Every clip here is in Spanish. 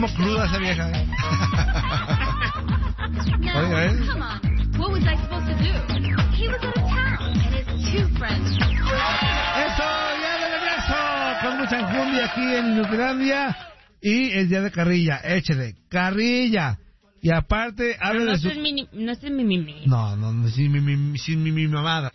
como cruda esa vieja. Oiga, ¿eh? Come on. What was I supposed to do? He was out of town, and his two friends. Eso, ya de regreso, con mucha enjundia aquí en Nutrilandia. Y el día de carrilla, échele, carrilla. Y aparte, hable de su... No es mi mimi. No, sin mi mamada.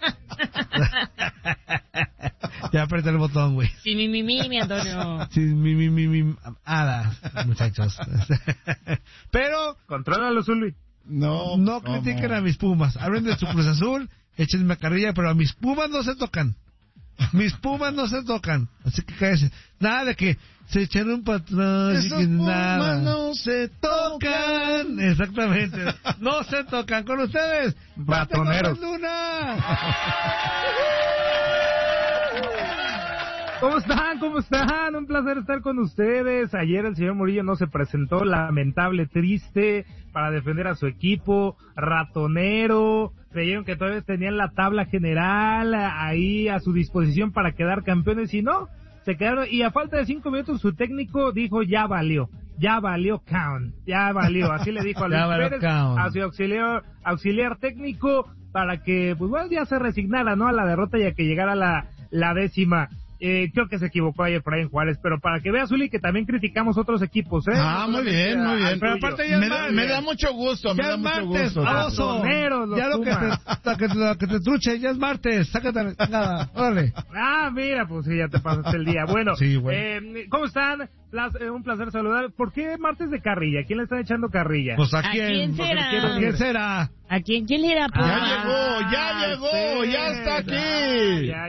Ya aprieta el botón, güey. Sin mi mimi, mi Antonio. Sin mi mamada, muchachos. Pero... Contrólalo, Zuli. No critiquen a mis Pumas. Hablen de su Cruz Azul, échenme carrilla, pero a mis Pumas no se tocan. Mis Pumas no se tocan. Así que cállese. Nada de que se echaron para atrás y que nada. No se tocan. Exactamente. No se tocan con ustedes. Ratoneros. Luna. ¿Cómo están? ¿Cómo están? Un placer estar con ustedes. Ayer el señor Murillo no se presentó, lamentable, triste, para defender a su equipo, ratonero. Creyeron que todavía tenían la tabla general ahí a su disposición para quedar campeones y no, se quedaron. Y a falta de 5 minutos su técnico dijo, ya valió count, ya valió. Así le dijo a Luis Pérez, a su auxiliar técnico, para que pues bueno, ya se resignara, ¿no?, a la derrota y a que llegara la 10ª. Creo que se equivocó ayer Efraín Juárez, pero para que vea, Zuli, que también criticamos otros equipos, ¿eh? Ah, muy bien. Pero aparte ya me da mucho gusto, ya es martes, oso. Ya lo que te truche, ya es martes, sácate nada, órale. Ah, mira, pues sí, ya te pasaste el día. Bueno, sí, bueno. ¿Cómo están? Un placer saludar. ¿Por qué martes de carrilla? ¿Quién le está echando carrilla? Pues ¿a quién será? ¿A quién le irá? Ya llegó, ya está aquí. Ya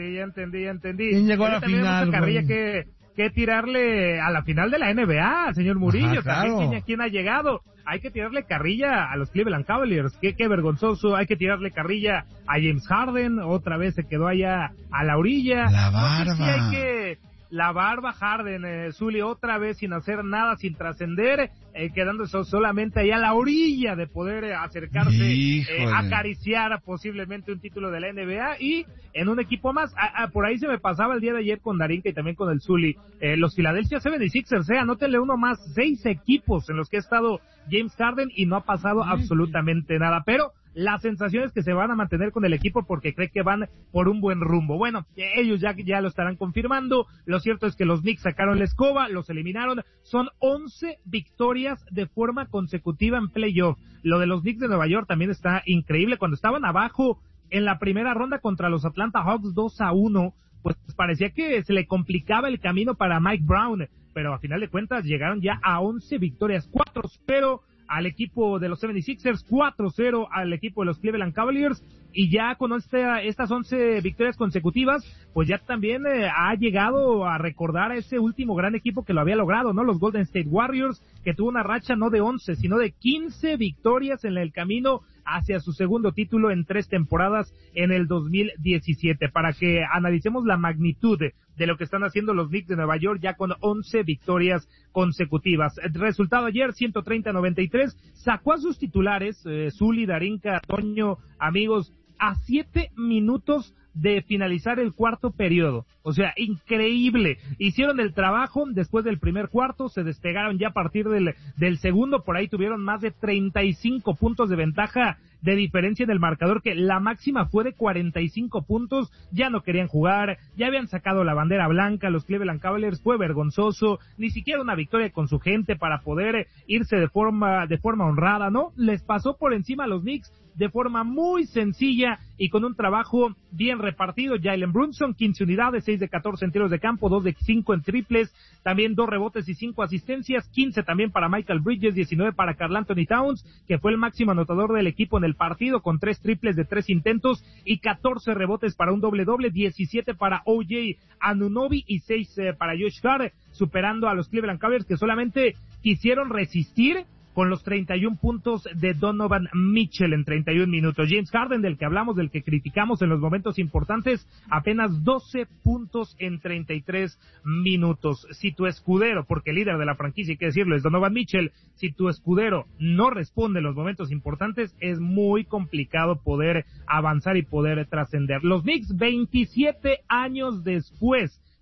entendí. ¿Quién llegó a la final? Mucha carrilla que tirarle a la final de la NBA, señor Murillo. Ajá, claro. También quién ha llegado. Hay que tirarle carrilla a los Cleveland Cavaliers. Qué vergonzoso. Hay que tirarle carrilla a James Harden. Otra vez se quedó allá a la orilla. La barba. No sé si hay que... La barba Harden, Zuli, otra vez sin hacer nada, sin trascender, quedándose solamente ahí a la orilla de poder acercarse, acariciar posiblemente un título de la NBA y en un equipo más. Por ahí se me pasaba el día de ayer con Darinka y también con el Zuli. Los Philadelphia 76ers, anótenle uno más, 6 equipos en los que ha estado James Harden y no ha pasado absolutamente nada, pero las sensaciones que se van a mantener con el equipo porque cree que van por un buen rumbo. Bueno, ellos ya lo estarán confirmando. Lo cierto es que los Knicks sacaron la escoba, los eliminaron. Son 11 victorias de forma consecutiva en playoff. Lo de los Knicks de Nueva York también está increíble. Cuando estaban abajo en la primera ronda contra los Atlanta Hawks 2-1, pues parecía que se le complicaba el camino para Mike Brown, pero a final de cuentas llegaron ya a 11 victorias, 4-0 al equipo de los 76ers, 4-0 al equipo de los Cleveland Cavaliers, y ya con estas 11 victorias consecutivas, pues ya también ha llegado a recordar a ese último gran equipo que lo había logrado, ¿no? Los Golden State Warriors, que tuvo una racha no de 11, sino de 15 victorias en el camino hacia su segundo título en 3 temporadas en el 2017, para que analicemos la magnitud de lo que están haciendo los Knicks de Nueva York ya con 11 victorias consecutivas. El resultado ayer, 130-93, sacó a sus titulares, Zuli, Darinka, Toño, amigos, a 7 minutos de finalizar el cuarto periodo. O sea, increíble. Hicieron el trabajo después del primer cuarto, se despegaron ya a partir del segundo, por ahí tuvieron más de 35 puntos de ventaja de diferencia en el marcador, que la máxima fue de 45 puntos, ya no querían jugar, ya habían sacado la bandera blanca, los Cleveland Cavaliers, fue vergonzoso, ni siquiera una victoria con su gente para poder irse de forma honrada, ¿no? Les pasó por encima a los Knicks de forma muy sencilla y con un trabajo bien repartido. Jalen Brunson, 15 unidades, 6 de 14 en tiros de campo, 2 de 5 en triples, también 2 rebotes y 5 asistencias, 15 también para Michael Bridges, 19 para Karl Anthony Towns, que fue el máximo anotador del equipo en el partido, con 3 triples de 3 intentos y 14 rebotes para un doble-doble, 17 para O.J. Anunoby y 6 para Josh Hart, superando a los Cleveland Cavaliers, que solamente quisieron resistir con los 31 puntos de Donovan Mitchell en 31 minutos. James Harden, del que hablamos, del que criticamos en los momentos importantes, apenas 12 puntos en 33 minutos. Si tu escudero, porque el líder de la franquicia, hay que decirlo, es Donovan Mitchell, si tu escudero no responde en los momentos importantes, es muy complicado poder avanzar y poder trascender. Los Knicks, 27 años después,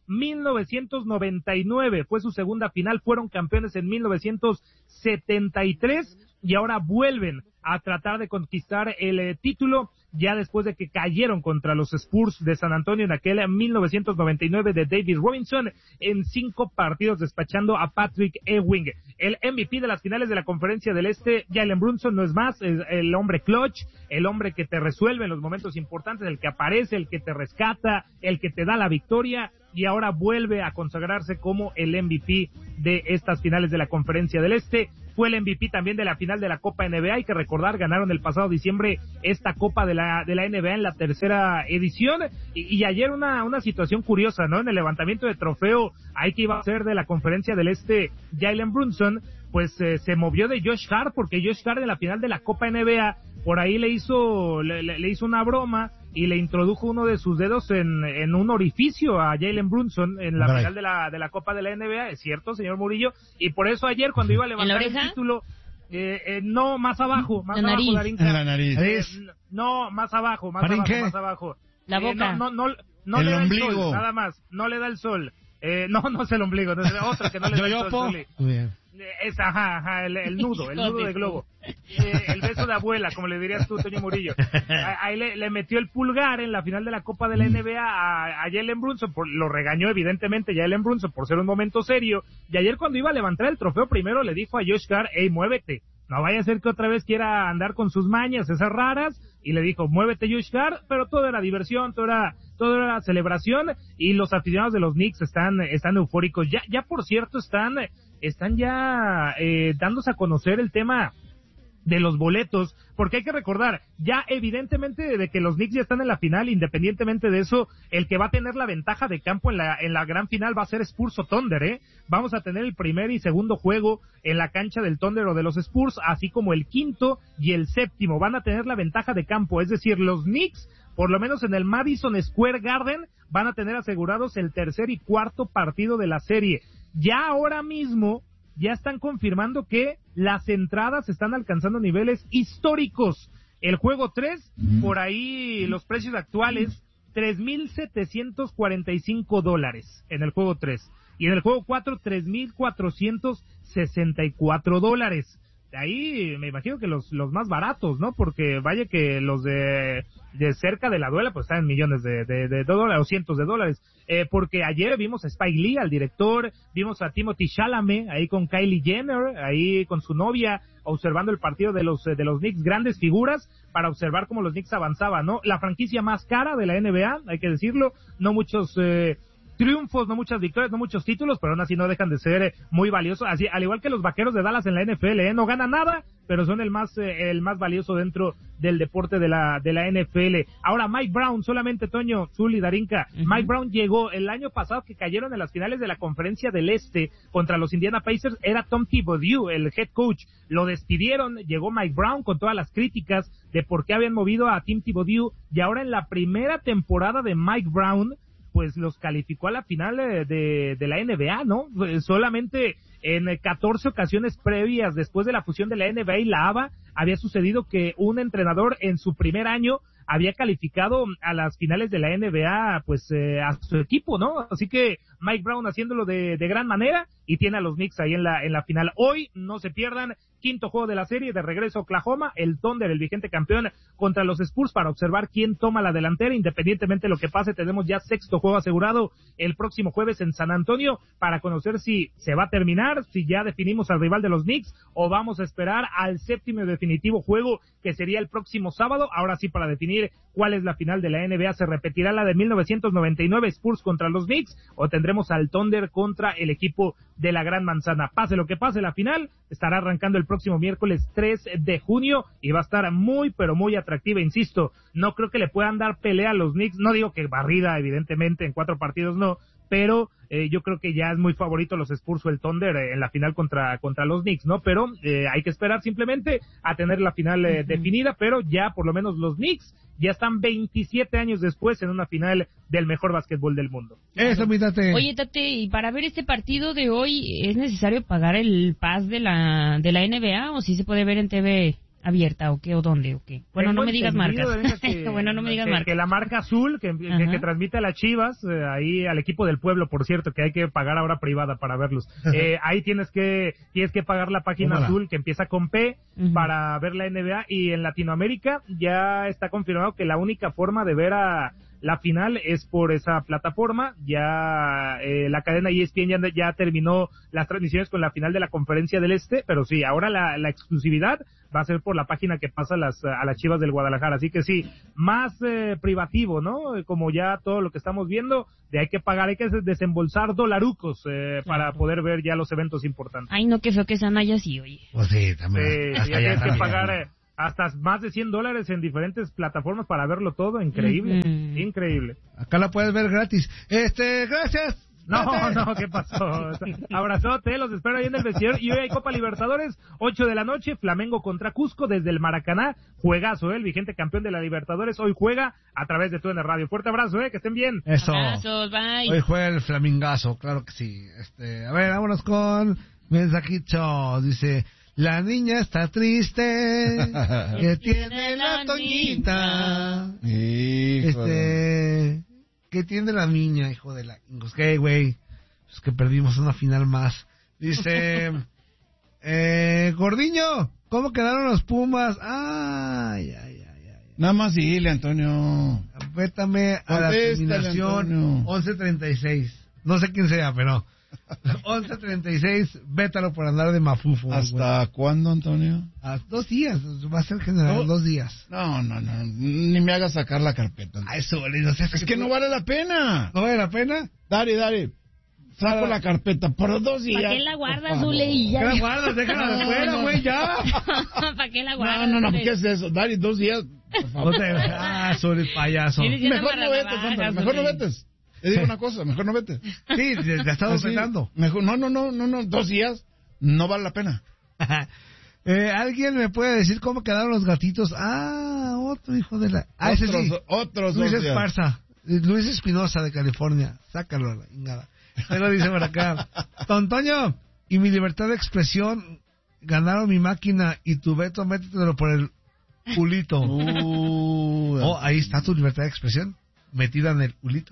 1999, fue su segunda final, fueron campeones en 1973 y ahora vuelven a tratar de conquistar el título ya después de que cayeron contra los Spurs de San Antonio en aquel 1999 de David Robinson en 5 partidos despachando a Patrick Ewing. El MVP de las finales de la Conferencia del Este, Jalen Brunson, no es más, es el hombre clutch, el hombre que te resuelve en los momentos importantes, el que aparece, el que te rescata, el que te da la victoria, y ahora vuelve a consagrarse como el MVP de estas finales de la Conferencia del Este. Fue el MVP también de la final de la Copa NBA, hay que recordar, ganaron el pasado diciembre esta Copa de la NBA en la tercera edición, y ayer una situación curiosa, ¿no? En el levantamiento de trofeo, ahí que iba a ser de la Conferencia del Este, Jalen Brunson, pues se movió de Josh Hart, porque Josh Hart en la final de la Copa NBA, por ahí le hizo una broma, y le introdujo uno de sus dedos en un orificio a Jalen Brunson en la final de la Copa de la NBA, es cierto, señor Murillo, y por eso ayer cuando iba a levantar el título, no, más abajo, la nariz. En la nariz. No, más abajo. La boca. No el le da ombligo. el sol, nada más, no le da el sol. No es el ombligo, no es otro que no le da el sol. Muy bien. Es, el nudo de globo. El beso de abuela, como le dirías tú, Toño Murillo. Ahí le metió el pulgar en la final de la Copa de la NBA a Jalen Brunson, lo regañó evidentemente Jalen Brunson por ser un momento serio, y ayer cuando iba a levantar el trofeo primero le dijo a Josh Hart, hey, muévete, no vaya a ser que otra vez quiera andar con sus mañas esas raras, y le dijo, muévete Josh Hart, pero todo era diversión, todo era celebración, y los aficionados de los Knicks están eufóricos, ya por cierto están ya dándose a conocer el tema de los boletos, porque hay que recordar, ya evidentemente de que los Knicks ya están en la final, independientemente de eso, el que va a tener la ventaja de campo en la gran final va a ser Spurs o Thunder, Vamos a tener el primer y segundo juego en la cancha del Thunder o de los Spurs, así como el quinto y el séptimo, van a tener la ventaja de campo, es decir, los Knicks, por lo menos en el Madison Square Garden, van a tener asegurados el tercer y cuarto partido de la serie. Ya ahora mismo, ya están confirmando que las entradas están alcanzando niveles históricos. El juego 3, por ahí los precios actuales, $3,745 en el juego 3. Y en el juego 4, $3,464. De ahí me imagino que los más baratos, ¿no? Porque vaya que los de cerca de la duela pues están en millones de dólares o cientos de dólares. Porque ayer vimos a Spike Lee, al director, vimos a Timothy Chalamet ahí con Kylie Jenner, ahí con su novia, observando el partido de los Knicks, grandes figuras para observar cómo los Knicks avanzaban, ¿no? La franquicia más cara de la NBA, hay que decirlo, no muchos triunfos, no muchas victorias, no muchos títulos, pero aún así no dejan de ser muy valiosos, así al igual que los Vaqueros de Dallas en la NFL, no ganan nada, pero son el más valioso dentro del deporte de la NFL. Ahora Mike Brown, solamente Toño, Zuli, Darinka, Mike Brown llegó el año pasado que cayeron en las finales de la Conferencia del Este contra los Indiana Pacers, era Tom Thibodeau, el head coach, lo despidieron, llegó Mike Brown con todas las críticas de por qué habían movido a Tim Thibodeau, y ahora en la primera temporada de Mike Brown pues los calificó a la final de la NBA, ¿no? Solamente en 14 ocasiones previas después de la fusión de la NBA y la ABA había sucedido que un entrenador en su primer año había calificado a las finales de la NBA pues a su equipo, ¿no? Así que Mike Brown haciéndolo de gran manera y tiene a los Knicks ahí en la final. Hoy no se pierdan, quinto juego de la serie, de regreso a Oklahoma, el Thunder, el vigente campeón, contra los Spurs para observar quién toma la delantera. Independientemente de lo que pase, tenemos ya sexto juego asegurado el próximo jueves en San Antonio para conocer si se va a terminar, si ya definimos al rival de los Knicks o vamos a esperar al séptimo y definitivo juego que sería el próximo sábado. Ahora sí, para definir cuál es la final de la NBA, se repetirá la de 1999 Spurs contra los Knicks o tendremos al Thunder contra el equipo de la Gran Manzana. Pase lo que pase, la final estará arrancando el próximo miércoles 3 de junio y va a estar muy pero muy atractiva, insisto, no creo que le puedan dar pelea a los Knicks, no digo que barrida evidentemente en 4 partidos no, pero yo creo que ya es muy favorito los Spurs o el Thunder en la final contra los Knicks, ¿no? Pero hay que esperar simplemente a tener la final definida, pero ya por lo menos los Knicks ya están 27 años después en una final del mejor básquetbol del mundo. Eso, mi Tate. Oye, Tate, ¿y para ver este partido de hoy es necesario pagar el pass de la NBA o si se puede ver en TV abierta o qué o dónde o qué. Bueno, no me digas marcas. Bueno, no me digas marcas. Que la marca Azul, que transmite a las Chivas, ahí al equipo del pueblo, por cierto, que hay que pagar ahora privada para verlos. Ahí tienes que pagar la página Azul, que empieza con P, para ver la NBA, y en Latinoamérica ya está confirmado que la única forma de ver a la final es por esa plataforma. Ya la cadena ESPN ya terminó las transmisiones con la final de la Conferencia del Este, pero sí, ahora la exclusividad va a ser por la página que pasa a las Chivas del Guadalajara. Así que sí, más privativo, ¿no? Como ya todo lo que estamos viendo, hay que pagar, hay que desembolsar dolarucos para poder ver ya los eventos importantes. Ay, no, qué feo que sean allá así, oye. Pues sí, también. Ya tienes que pagar hasta más de $100 en diferentes plataformas para verlo todo. Increíble, increíble. Acá la puedes ver gratis. Gracias. No, ¿qué pasó? Abrazote, los espero ahí en el vestidor. Y hoy hay Copa Libertadores, 8 de la noche, Flamengo contra Cusco desde el Maracaná. Juegazo, el vigente campeón de la Libertadores hoy juega a través de TUDN Radio. Fuerte abrazo, que estén bien. Eso. Abrazos, bye. Hoy juega el Flamingazo, claro que sí. A ver, vámonos con mensajito. Dice: la niña está triste, que tiene la Toñita. ¿Qué tiene la niña, hijo de la... ¿Qué, güey? Es que perdimos una final más. Dice... Gordiño, ¿cómo quedaron los Pumas? Ay. Nada más dile, Antonio. Vétame a la terminación 11:36. No sé quién sea, pero... 11:36, vétalo por andar de mafufo. ¿Hasta cuándo, Antonio? 2 días, va a ser general, 2 días. No, ni me hagas sacar la carpeta. Eso, no sé. Es que no vale la pena. ¿No vale la pena? Dale, saco la carpeta por 2 días. ¿Para qué la guardas, Zule? Y ya. ¿Qué la guardas? Déjala de fuera, güey, ya. ¿Para qué la guardas? No, ¿qué es eso? Dale, 2 días, por favor. Zule, payaso. Mejor no vetes, Antonio, mejor no vetes. Te digo una cosa, mejor no vete. Sí, ya estamos vetando. Mejor, no, 2 días no vale la pena. ¿Alguien me puede decir cómo quedaron los gatitos? Otro hijo de la... ese sí. Otros Luis 2 días. Esparza. Luis Espinosa de California. Sácalo a la chingada. Pero dice por acá: Tontoño, y mi libertad de expresión ganaron mi máquina, y tu veto métetelo por el culito. Ahí está tu libertad de expresión, metida en el culito.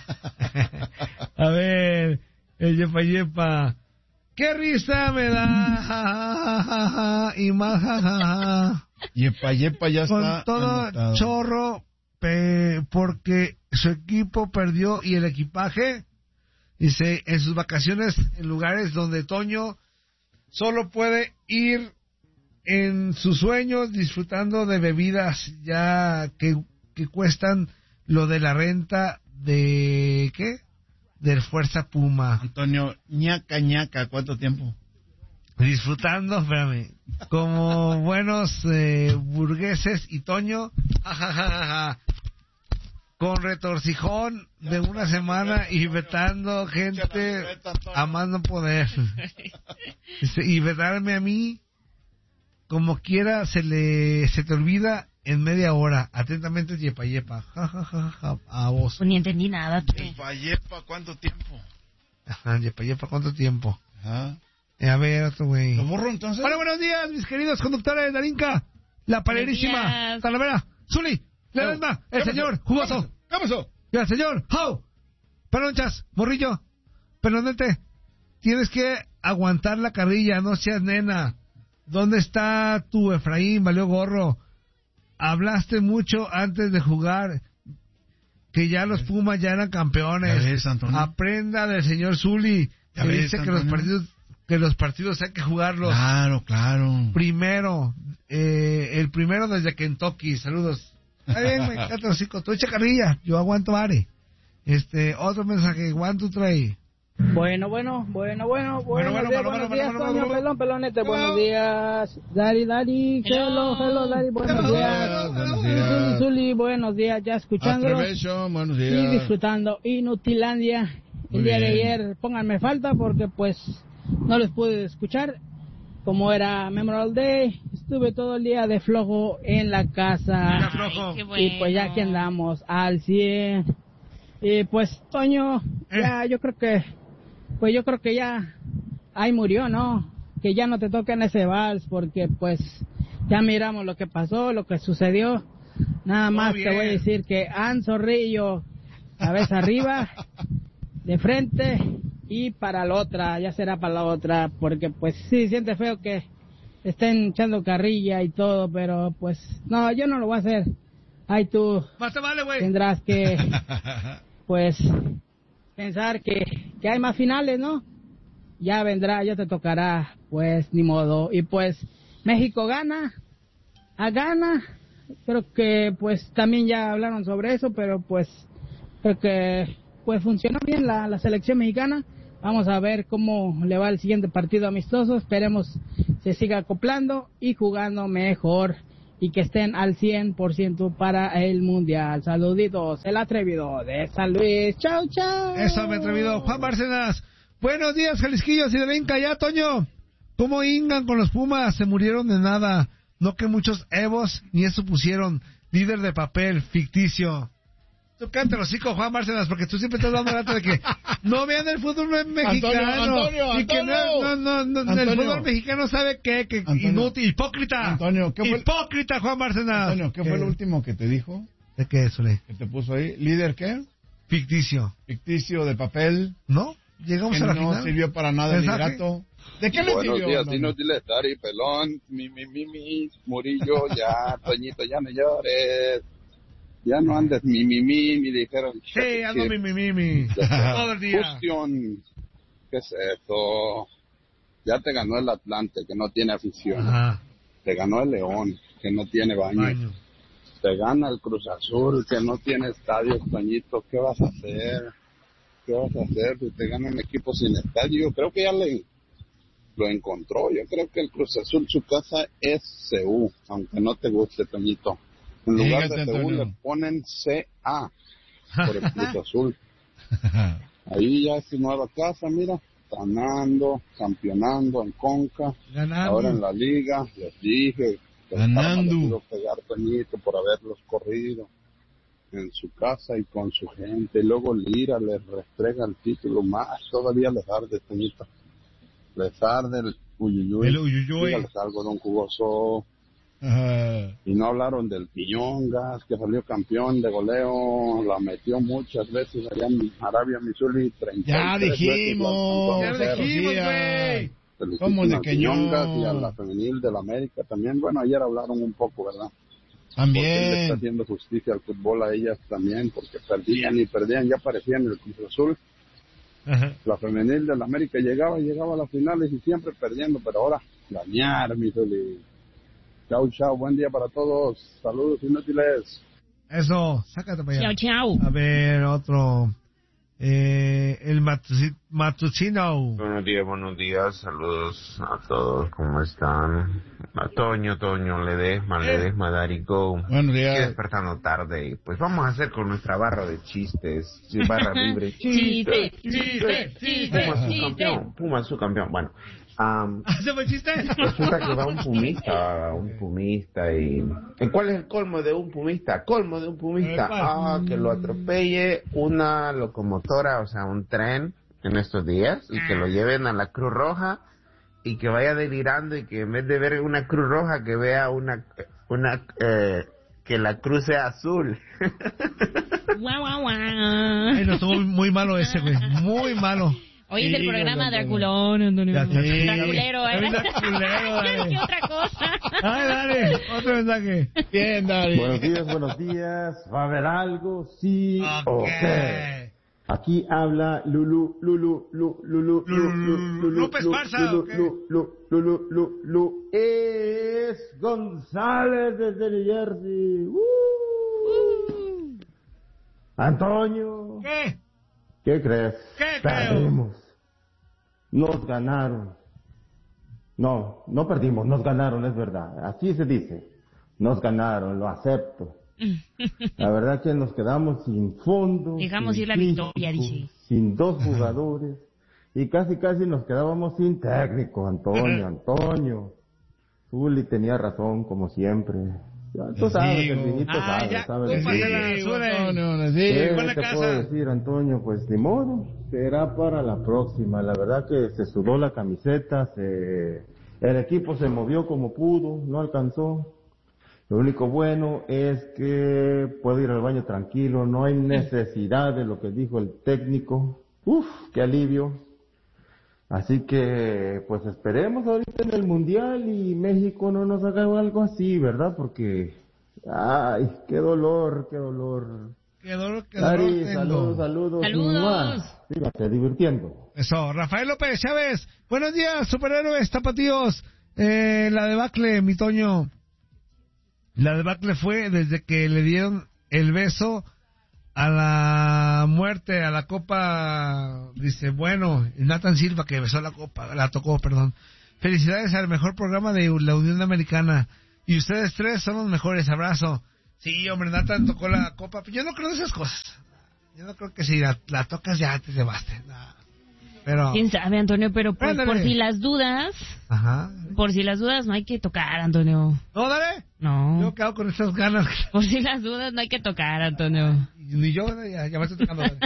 A ver, el yepa. ¡Qué risa me da! Y más, Yepa ya con está todo anotado. Chorro, porque su equipo perdió, y el equipaje, dice, en sus vacaciones en lugares donde Toño solo puede ir en sus sueños, disfrutando de bebidas ya que cuestan lo de la renta de... ¿qué? Del Fuerza Puma. Antonio, ñaca, ¿cuánto tiempo? Disfrutando, espérame, como buenos burgueses, y Toño, con retorcijón de una semana y vetando gente a más no poder. Y vetarme a mí, como quiera, se te olvida en media hora. Atentamente, yepa. A vos. Pues ni entendí nada. Yepa, ¿cuánto tiempo? Ajá, yepa, ¿cuánto tiempo? Ajá. A ver, otro güey. ¿Lo borro entonces? Hola, buenos días, mis queridos conductores de Darinka, la palerísima, Talavera, Zuli, Ledesma, el señor Jugoso. ¿Qué pasó? Y el señor Jau, Pelonchas, Morrillo, Pelonete. Tienes que aguantar la carrilla, no seas nena. ¿Dónde está tu Efraín? Valió gorro. Hablaste mucho antes de jugar, que ya los Pumas ya eran campeones. Ya ves, Antonio. Aprenda del señor Zuli, que dice que los partidos hay que jugarlos. Claro. Primero, el primero desde Kentucky. Saludos. Está bien, güey, cállate los hocico. Tú echa carrilla, yo aguanto are. Otro mensaje, 1, 2, 3. Bueno, buenos días, Toño, Pelonete, buenos días, Dari, hello, Dari, buenos días, Zuli, buenos días, ya escuchándolo Buenos días. y disfrutando Inutilandia. El día de ayer, pónganme falta porque pues no les pude escuchar, como era Memorial Day, estuve todo el día de flojo en la casa. Ay, bueno. Y pues ya aquí andamos al 100. Y pues, Toño, ya yo creo que ya ahí murió, ¿no? Que ya no te toquen ese vals, porque pues Ya miramos lo que pasó, lo que sucedió. Nada más te voy a decir que Zorrillo, cabeza arriba, de frente y para la otra, ya será para la otra, porque pues sí, siente feo que estén echando carrilla y todo, pero pues no, yo no lo voy a hacer. Ay, tú tendrás que pues pensar que hay más finales, ¿no? Ya vendrá, ya te tocará, pues ni modo. Y pues México gana, creo que pues también ya hablaron sobre eso, pero pues creo que pues funcionó bien la selección mexicana. Vamos a ver cómo le va el siguiente partido amistoso, esperemos se siga acoplando y jugando mejor y que estén al 100% para el Mundial. Saluditos, el atrevido de San Luis. Chao, chao. Eso, me atrevido. Juan Bárcenas. Buenos días, Jalisquillos y del Inca. Ya, Toño. ¿Cómo hingan con los Pumas? Se murieron de nada. No que muchos evos ni eso pusieron. Líder de papel, ficticio. Tú cállate los hocico, Juan Bárcenas, porque tú siempre estás dando lata de que no vean el fútbol mexicano. Antonio, y que no, el fútbol mexicano sabe que inútil, hipócrita. Antonio, ¿qué fue? Hipócrita, Juan Bárcenas. Antonio, ¿qué fue lo último que te dijo? ¿De qué eso, le? ¿Que te puso ahí? ¿Líder qué? Ficticio. Ficticio de papel. ¿No? Llegamos que a la final. No sirvió para nada el liderato. ¿De qué le sirvió? Buenos días, inútiles, Dari, Pelón, Murillo, ya, Toñito, ya no llores. Ya no andes me dijeron. Sí, ando mi. Todo el día. Cuestión, ¿qué es eso? Ya te ganó el Atlante, que no tiene afición. Ajá. Te ganó el León, que no tiene baño. Te gana el Cruz Azul, que no tiene estadio, Toñito. ¿Qué vas a hacer? Si te gana un equipo sin estadio? Yo creo que ya lo encontró. Yo creo que el Cruz Azul, su casa es CU, aunque no te guste, Toñito. En lugar de CU le ponen CA por el Cruz Azul. Ahí ya es su nueva casa, mira, ganando, campeonando en Conca, ganando. Ahora en la Liga, les dije, ganando, pegar Toñito por haberlos corrido en su casa y con su gente. Y luego Lira les restrega el título más, todavía les arde, Toñito. Les arde el uyuyuy. Dígales algo, don Jugoso. Y no hablaron del Quiñongas, que salió campeón de goleo, la metió muchas veces allá en Arabia Missouri, 33 ya dijimos, güey. ¿Cómo de Quiñongas? Y a la femenil de la América también. Bueno, ayer hablaron un poco, ¿verdad? También. Porque le está haciendo justicia al fútbol a ellas también, porque perdían, ya parecían el Cruz Azul. Ajá. La femenil de la América llegaba a las finales y siempre perdiendo, pero ahora ganar, mi Zuli. Chao, buen día para todos. Saludos inútiles. Eso, sácate para allá. Chao. A ver, otro. El Matucino. Buenos días, saludos a todos, ¿cómo están? A Toño, Ledesma, Dari Go. Buenos días. Estoy despertando tarde y pues vamos a hacer con nuestra barra de chistes, barra libre. Chiste. Puma su campeón. Bueno. ¿Se fue chiste? Resulta que va un pumista y... ¿Cuál es el colmo de un pumista? Que lo atropelle una locomotora, o sea, un tren en estos días y que lo lleven a la Cruz Roja y que vaya delirando y que en vez de ver una Cruz Roja que vea que la cruz sea azul. Ay, no, estuvo muy malo ese, güey, muy malo. Hoy es el programa Draculón, Antonio. Draculero, ¿qué otra cosa? Ay, dale, otro mensaje. Bien, dale. Buenos días. ¿Va a haber algo? Sí. Okay. Aquí habla Lulu Esparza. Es González desde New Jersey. Antonio. ¿Qué crees? Perdimos. Nos ganaron. No perdimos, nos ganaron, es verdad. Así se dice. Nos ganaron, lo acepto. La verdad que nos quedamos sin fondo. Dejamos sin ir la victoria, dice. Sin dos jugadores. Y casi nos quedábamos sin técnico, Antonio. Zuli tenía razón, como siempre. Ya, tú sabes, el vinito sabes. ¿Qué te puedo decir, Antonio? Pues ni modo, será para la próxima. La verdad que se sudó la camiseta, se El equipo se movió como pudo, no alcanzó. Lo único bueno es que puedo ir al baño tranquilo, no hay necesidad de lo que dijo el técnico. Uf, qué alivio. Así que, pues esperemos ahorita en el Mundial y México no nos haga algo así, ¿verdad? Porque, ay, qué dolor, qué dolor. Qué dolor, qué Ari, dolor. saludos. Saludos. Sígase divirtiendo. Eso, Rafael López Chávez. Buenos días, superhéroes, tapatíos. La debacle, mi Toño. La debacle fue desde que le dieron el beso a la muerte, a la copa. Dice, bueno, Nathan Silva que besó la copa, la tocó, perdón. Felicidades al mejor programa de la Unión Americana. Y ustedes tres son los mejores, abrazo. Sí, hombre, Nathan tocó la copa. Yo no creo en esas cosas. Yo no creo que si la tocas ya te baste. No. Pero quién sabe, Antonio, pero por si las dudas. Ajá. Por si las dudas no hay que tocar, Antonio. ¿No, dale? No. Yo quedo con esas ganas. Por si las dudas no hay que tocar, Antonio. Ni yo, ya me estoy tocando. Dale.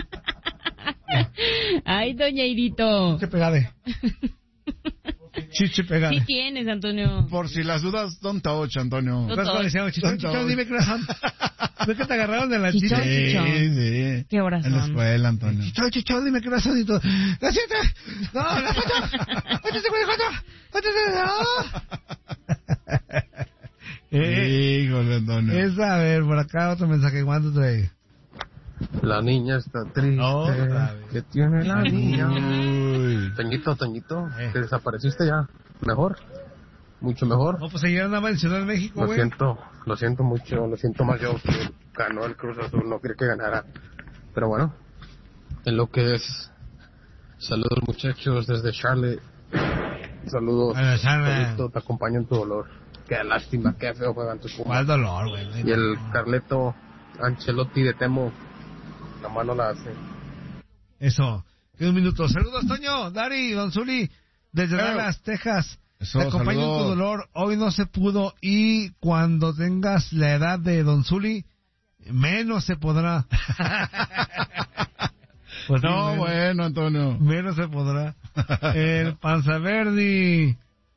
Ay, doña Irito. Chiche pegade. Chiche pegade. Sí tienes, Antonio. Por si las dudas, don't touch, Antonio. Chichón, dime qué razón. ¿Ves que te agarraron de la chicha? Sí. ¿Qué horas en la escuela, Antonio. Chichón, dime qué razón y todo. ¡La 7! ¡No, la 8! Híjole, Antonio. Es, a ver, por acá otro mensaje. ¿Cuánto trae? La niña está triste. ¿Qué tiene la niña? Toñito, te desapareciste ya. Mejor. Mucho mejor. No, pues ayer andaba en Ciudad de México, güey. Lo siento mucho, lo siento más yo que ganó el Cruz Azul, no quería que ganara. Pero bueno, en lo que es. Saludos muchachos desde Charlotte. Saludos. Toñito, te acompaño en tu dolor. Qué lástima, qué feo juegan tus Pumas. ¿Cuál dolor, güey? Y el Carleto Ancelotti de Temo, la mano la hace. Eso, un minuto. Saludos, Toño, Dari, Don Zuli, desde Dallas, Texas. Eso, te acompaño en tu dolor. Hoy no se pudo y cuando tengas la edad de Don Zuli, menos se podrá. Pues no, bueno, Antonio. Menos se podrá. El Panza Verdi.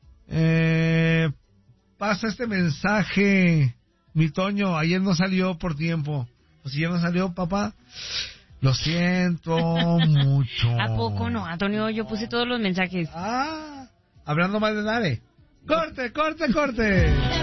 Pasa este mensaje, mi Toño. Ayer no salió por tiempo. Pues si ya no salió, papá. Lo siento mucho. ¿A poco no, Antonio? Yo puse todos los mensajes. Hablando más de Dare. ¡Corte!